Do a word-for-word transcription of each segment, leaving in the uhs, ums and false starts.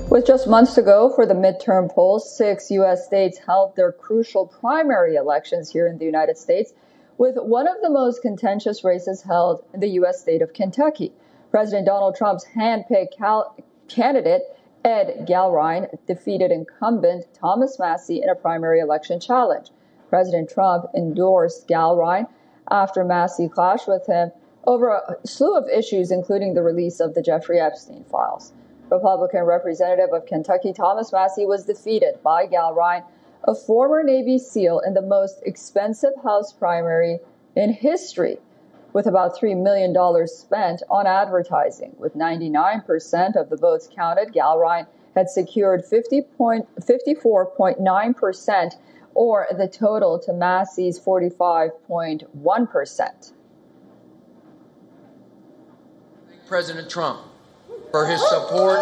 With just months to go for the midterm polls, six U S states held their crucial primary elections here in the United States, with one of the most contentious races held in the U S state of Kentucky. President Donald Trump's hand-picked cal- candidate, Ed Gallrein, defeated incumbent Thomas Massie in a primary election challenge. President Trump endorsed Gallrein after Massie clashed with him over a slew of issues, including the release of the Jeffrey Epstein files. Republican Representative of Kentucky Thomas Massie was defeated by Gallrein, a former Navy SEAL, in the most expensive House primary in history, with about three million dollars spent on advertising. With ninety-nine percent of the votes counted, Gallrein had secured fifty-four point nine percent, or the total to Massie's forty-five point one percent. President Trump for his support,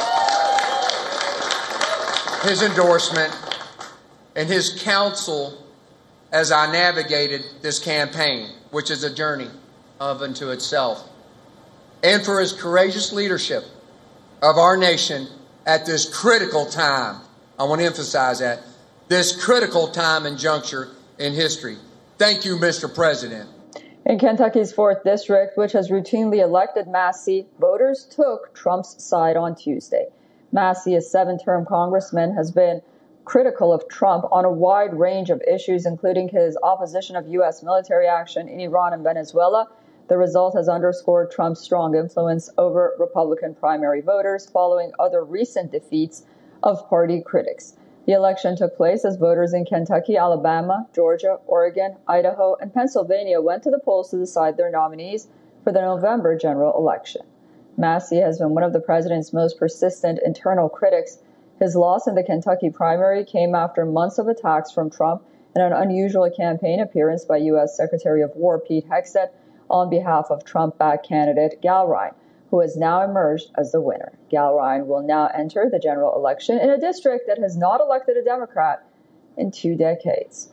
his endorsement, and his counsel as I navigated this campaign, which is a journey of unto itself, and for his courageous leadership of our nation at this critical time. I want to emphasize that, this critical time and juncture in history. Thank you, Mister President. In Kentucky's fourth District, which has routinely elected Massie, voters took Trump's side on Tuesday. Massie, a seven-term congressman, has been critical of Trump on a wide range of issues, including his opposition of U S military action in Iran and Venezuela. The result has underscored Trump's strong influence over Republican primary voters following other recent defeats of party critics. The election took place as voters in Kentucky, Alabama, Georgia, Oregon, Idaho, and Pennsylvania went to the polls to decide their nominees for the November general election. Massie has been one of the president's most persistent internal critics. His loss in the Kentucky primary came after months of attacks from Trump and an unusual campaign appearance by U S Secretary of War Pete Hegseth on behalf of Trump-backed candidate Gallrein, who has now emerged as the winner. Gallrein will now enter the general election in a district that has not elected a Democrat in two decades.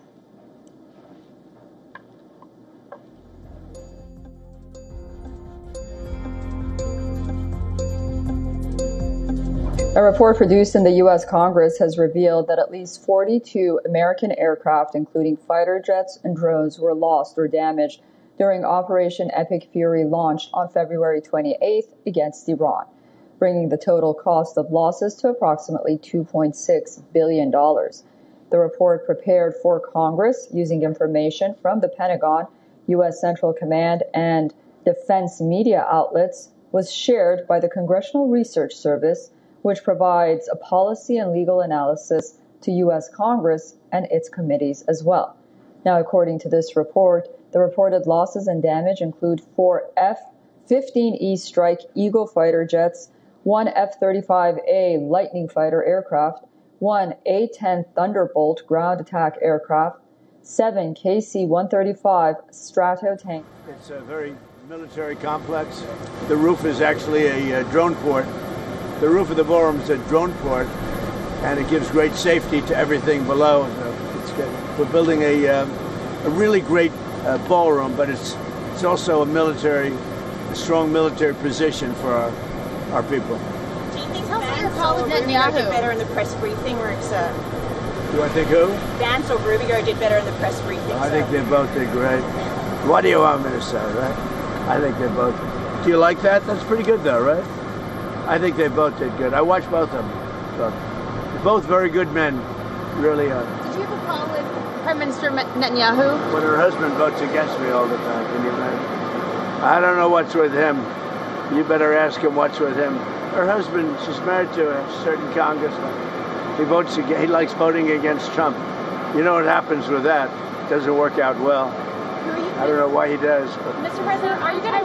A report produced in the U S Congress has revealed that at least forty-two American aircraft, including fighter jets and drones, were lost or damaged during Operation Epic Fury launched on February twenty-eighth against Iran, bringing the total cost of losses to approximately two point six billion dollars. The report, prepared for Congress using information from the Pentagon, U S Central Command, and defense media outlets, was shared by the Congressional Research Service, which provides a policy and legal analysis to U S Congress and its committees as well. Now, according to this report, the reported losses and damage include four F fifteen E Strike Eagle fighter jets, one F thirty-five A Lightning fighter aircraft, one A ten Thunderbolt ground attack aircraft, seven K C one thirty-five Strato tank. It's a very military complex. The roof is actually a, a drone port. The roof of the ballroom is a drone port, and it gives great safety to everything below. It's good. We're building a, um, a really great uh, ballroom, but it's it's also a military, a strong military position for our, our people. Do you think Tell Vance your call with Netanyahu did better in the press briefing, or it's uh... Do I think who? Vance or Rubio did better in the press briefing? I so. think they both did great. What do you want me to say, right? I think they both. Do you like that? That's pretty good, though, right? I think they both did good. I watched both of them. So, they're both very good men, really are. Did you have a call with Prime Minister Netanyahu? When her husband votes against me all the time, can you imagine? I don't know what's with him. You better ask him what's with him. Her husband, she's married to a certain congressman. He votes. He likes voting against Trump. You know what happens with that? It doesn't work out well. I don't know why he does. But Mister President, are you going to